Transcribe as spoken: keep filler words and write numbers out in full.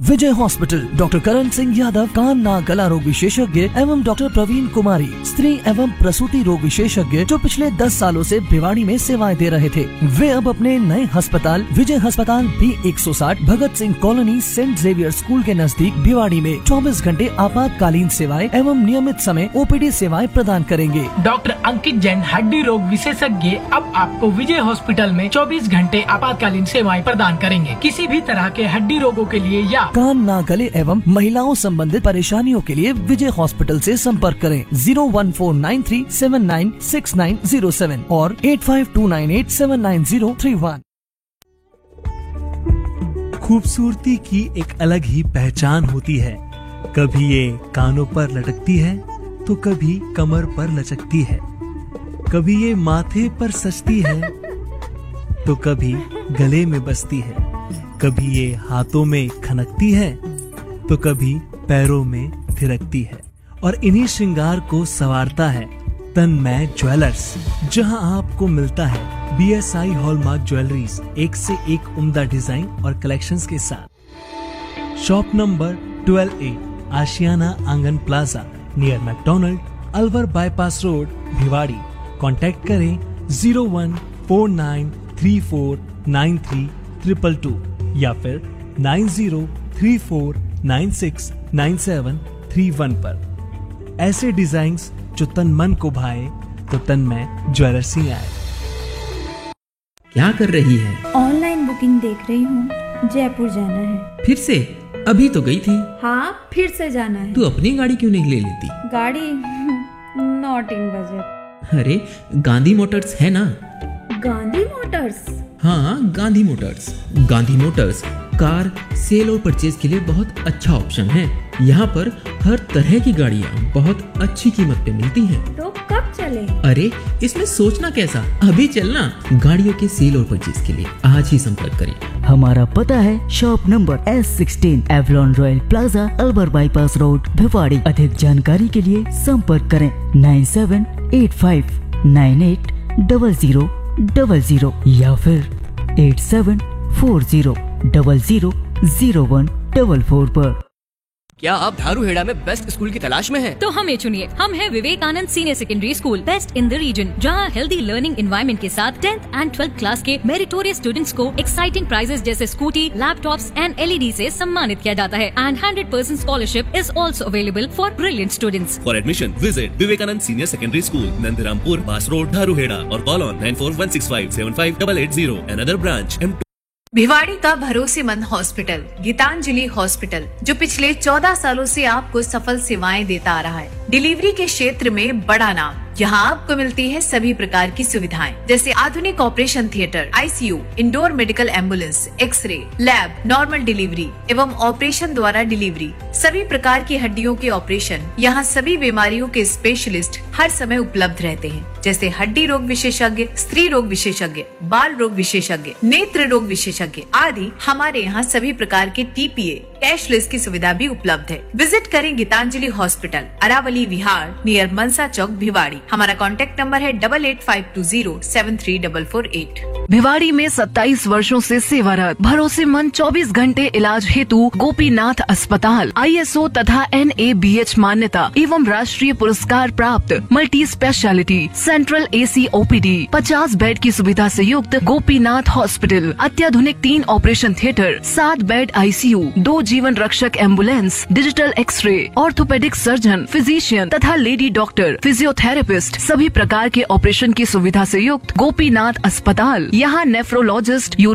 विजय hospital, doctor Karan Singh Yadav, कान नाक गला रोग विशेषज्ञ एवं डॉक्टर प्रवीण कुमारी, स्त्री एवं प्रसूति रोग विशेषज्ञ, जो पिछले दस सालों से भिवाड़ी में सेवाएं दे रहे थे, वे अब अपने नए अस्पताल विजय अस्पताल बी एक सौ साठ Bhagat Singh colony Saint Xavier school के नजदीक भिवाड़ी में चौबीस घंटे आपातकालीन सेवाएं एवं नियमित समय ओपीडी सेवाएं प्रदान करेंगे। डॉक्टर अंकित जैन हड्डी रोग विशेषज्ञ अब आपको विजय हॉस्पिटल में चौबीस घंटे आपातकालीन सेवाएं प्रदान करेंगे। किसी भी तरह के हड्डी रोगों के लिए या कान नाक गले एवं महिलाओं संबंधित परेशानियों के लिए विजय हॉस्पिटल से संपर्क करें zero one four nine three seven nine six nine zero seven और eight five to nine eight seven nine zero three one. खूबसूरती की एक अलग ही पहचान होती है। कभी ये कानों पर लटकती है तो कभी कमर पर लचकती है, कभी ये माथे पर सजती है तो कभी गले में बसती है, कभी ये हाथों में खनकती है तो कभी पैरों में थिरकती है। और इन्हीं श्रृंगार को संवारता है तन्मय ज्वेलर्स, जहां आपको मिलता है B S I hallmark jewelleries एक से एक उम्दा डिजाइन और कलेक्शंस के साथ। शॉप नंबर ट्वेल्व ए, आशियाना आंगन plaza, near McDonald, Alwar bypass road, Bhiwadi. Contact करें zero one four nine three four nine three triple two या फिर nine zero three four nine six nine seven three one पर। ऐसे designs जो तन मन को भाए तो तन्मय ज्वेलर्स ही आए। क्या कर रही है? ऑनलाइन बुकिंग देख रही हूँ, जयपुर जाना है। फिर से? अभी तो गई थी। हाँ, फिर से जाना है। तू अपनी गाड़ी क्यों नहीं ले लेती? गाड़ी नॉट इन बजट। अरे गांधी मोटर्स है ना। गांधी मोटर्स? हाँ, Gandhi Motors. Gandhi Motors car cell और परचेज के लिए बहुत अच्छा ऑप्शन है। यहाँ पर हर तरह की गाड़ियाँ बहुत अच्छी कीमत पे मिलती हैं। तो कब चले? अरे इसमें सोचना कैसा, अभी चलना। गाड़ियों के सेल और परचेज के लिए आज ही संपर्क करें। हमारा पता है shop number S sixteen Avalon royal plaza, Alwar bypass road, Bhiwadi. अधिक जानकारी के लिए संपर्क करें nine seven eight five nine eight double zero double zero या फिर eight seven four zero double zero zero one double four पर। क्या आप धारूहेड़ा में बेस्ट स्कूल की तलाश में हैं? तो हमें चुनिए। हम हैं Vivekananda senior secondary school, best in the reason, जहां हेल्दी लर्निंग एनवायरनमेंट के साथ टेंथ एंड ट्वेल्थ क्लास के मेरिटोरियस स्टूडेंट्स को एक्साइटिंग प्राइजेस जैसे scooty, laptops and L E D से सम्मानित किया जाता है। And hundred percent scholarship is also available for brilliant students. For admission visit Vivekananda senior secondary school, Nandrampur, बास रोड, धारूहेड़ा और call on nine four one six five seven five double eight zero. Another branch M Bhiwadi का भरोसेमंद hospital Geetanjali hospital, जो पिछले चौदह सालों से आपको सफल सेवाएं देता आ रहा है। डिलीवरी के क्षेत्र में बड़ा नाम, यहाँ आपको मिलती है सभी प्रकार की सुविधाएं, जैसे आधुनिक operation theatre, I C you, indoor medical ambulance, x ray, lab, normal delivery एवं ऑपरेशन द्वारा डिलीवरी, सभी प्रकार की हड्डियों के ऑपरेशन। यहाँ सभी बीमारियों के स्पेशलिस्ट हर समय उपलब्ध रहते हैं, जैसे हड्डी रोग विशेषज्ञ, स्त्री रोग विशेषज्ञ, बाल रोग विशेषज्ञ, नेत्र रोग विशेषज्ञ आदि। हमारे यहाँ सभी प्रकार के टी पी ए, कैशलेस की सुविधा भी उपलब्ध है। विजिट करें गीतांजलि हॉस्पिटल, अरावली विहार, नियर मनसा चौक, भिवाड़ी। हमारा कॉन्टैक्ट नंबर है double eight five to zero seven three double four eight. Bhiwadi में सत्ताईस वर्षों से सेवारत भरोसेमंद चौबीस घंटे इलाज हेतु गोपीनाथ अस्पताल, आई एस ओ तथा एन ए बी एच मान्यता एवं राष्ट्रीय पुरस्कार प्राप्त मल्टी स्पेशलिटी सेंट्रल ए सी ओ पी डी, पचास बेड की सुविधा से युक्त गोपीनाथ हॉस्पिटल, अत्याधुनिक तीन ऑपरेशन थिएटर, सात बेड आई सी यू, दो जीवन रक्षक ambulance, digital x ray, orthopaedic surgeon, physician तथा लेडी डॉक्टर, फिजियोथेरेपिस्ट, सभी प्रकार के ऑपरेशन की सुविधा से युक्त गोपीनाथ अस्पताल। यहाँ नेफ्रोलॉजिस्ट,